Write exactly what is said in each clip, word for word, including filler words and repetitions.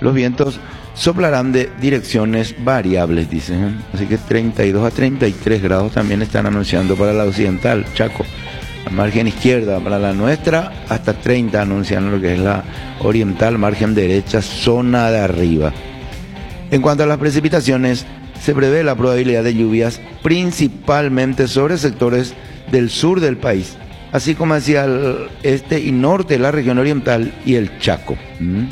Los vientos soplarán de direcciones variables, dicen. Así que treinta y dos a treinta y tres grados también están anunciando para la occidental, Chaco. La margen izquierda para la nuestra, hasta treinta anuncian lo que es la oriental, margen derecha, zona de arriba. En cuanto a las precipitaciones, se prevé la probabilidad de lluvias principalmente sobre sectores del sur del país, así como hacia el este y norte de la región oriental y el Chaco. ¿Mm?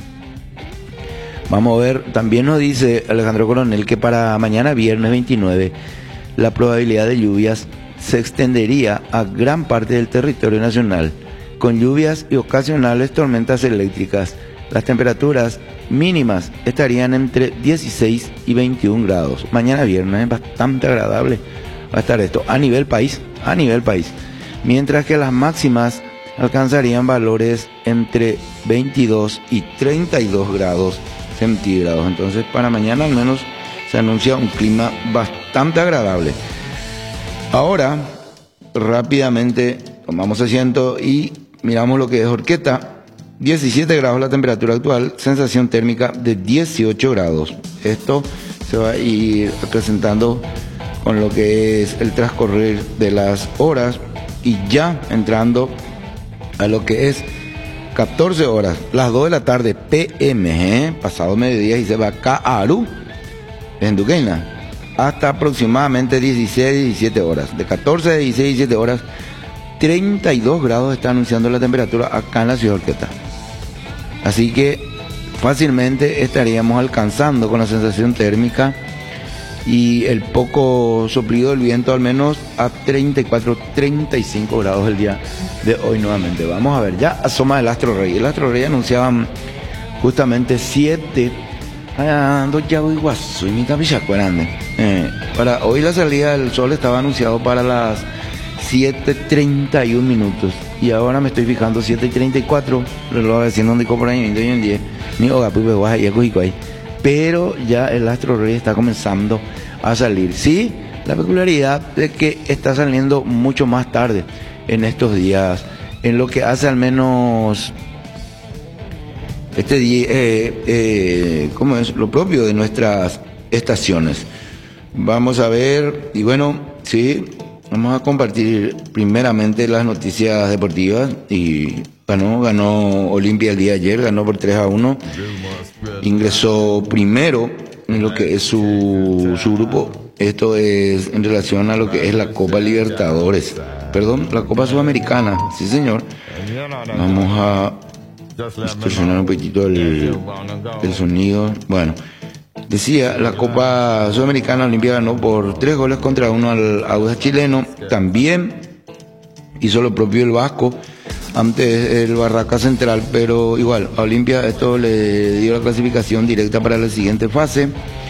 Vamos a ver, también nos dice Alejandro Coronel que para mañana viernes veintinueve la probabilidad de lluvias se extendería a gran parte del territorio nacional, con lluvias y ocasionales tormentas eléctricas. Las temperaturas mínimas estarían entre dieciséis y veintiún grados. Mañana viernes es bastante agradable, va a estar esto a nivel país, a nivel país. Mientras que las máximas alcanzarían valores entre veintidós y treinta y dos grados centígrados. Entonces para mañana al menos se anuncia un clima bastante agradable. Ahora, rápidamente tomamos asiento y miramos lo que es Horqueta. diecisiete grados la temperatura actual, sensación térmica de dieciocho grados. Esto se va a ir acrecentando con lo que es el transcurrir de las horas y ya entrando a lo que es catorce horas, las dos de la tarde P M, ¿eh? Pasado mediodía y se va a Caaru, en Duquesna, hasta aproximadamente dieciséis, diecisiete horas. De catorce a dieciséis, diecisiete horas, treinta y dos grados está anunciando la temperatura acá en la ciudad de Horqueta. Así que fácilmente estaríamos alcanzando con la sensación térmica y el poco soplido del viento al menos a treinta y cuatro, treinta y cinco grados el día de hoy nuevamente. Vamos a ver, ya asoma el Astro Rey. El Astro Rey anunciaban justamente siete ando ya voy guaso y mi capilla grande. Eh, para hoy la salida del sol estaba anunciado para las siete treinta y un minutos y ahora me estoy fijando siete treinta y cuatro, reloj haciendo donde compro ahí en diez, ni hoga pues guay ahí, pero ya el Astro Rey está comenzando a salir. Sí, la peculiaridad de que está saliendo mucho más tarde en estos días, en lo que hace al menos este día, eh, eh, ¿cómo es? Lo propio de nuestras estaciones. Vamos a ver, y bueno, sí, vamos a compartir primeramente las noticias deportivas. Y ganó, ganó Olimpia el día de ayer, ganó por tres a uno. Ingresó primero en lo que es su, su grupo. Esto es en relación a lo que es la Copa Libertadores. Perdón, la Copa Sudamericana. Sí, señor. Vamos a distorsionar un poquito el, el sonido. Bueno, decía, la Copa Sudamericana, Olimpia ganó por tres goles contra uno al Audax chileno. También hizo lo propio el Vasco ante el Barraca Central, pero igual a Olimpia esto le dio la clasificación directa para la siguiente fase,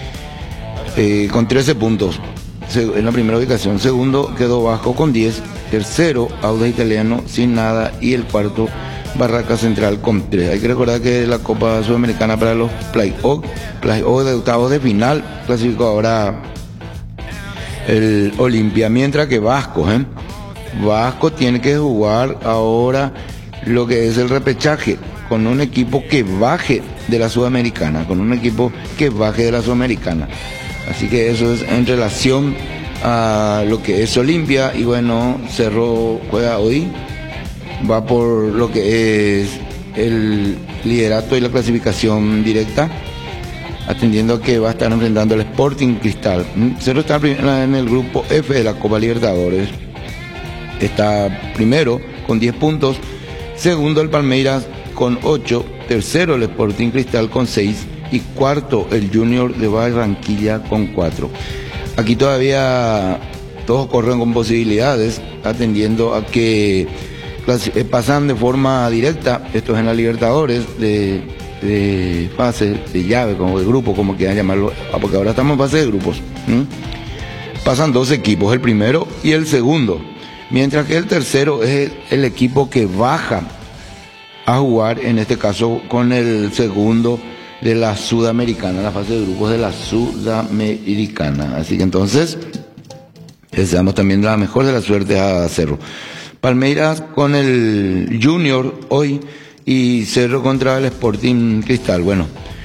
eh, con trece puntos en la primera ubicación. Segundo quedó Vasco con diez, tercero Audax italiano sin nada y el cuarto Barraca Central con tres. Hay que recordar que la Copa Sudamericana para los play-off, play-off de octavos de final, clasificó ahora el Olimpia, mientras que Vasco, ¿eh? Vasco tiene que jugar ahora lo que es el repechaje con un equipo que baje de la Sudamericana, con un equipo que baje de la Sudamericana. Así que eso es en relación a lo que es Olimpia. Y bueno, Cerro juega hoy, va por lo que es el liderato y la clasificación directa, atendiendo a que va a estar enfrentando al Sporting Cristal. Cerro está en el grupo F de la Copa Libertadores, está primero con diez puntos, segundo el Palmeiras con ocho, tercero el Sporting Cristal con seis y cuarto el Junior de Barranquilla con cuatro. Aquí todavía todos corren con posibilidades, atendiendo a que pasan de forma directa, esto es en la Libertadores, de, de fase, de llave, como de grupo, como quieran llamarlo, porque ahora estamos en fase de grupos. ¿Mm? Pasan dos equipos, el primero y el segundo, mientras que el tercero es el equipo que baja a jugar, en este caso con el segundo de la Sudamericana, la fase de grupos de la Sudamericana. Así que entonces deseamos también la mejor de la suerte a Cerro. Palmeiras con el Junior hoy y Cerro contra el Sporting Cristal. Bueno,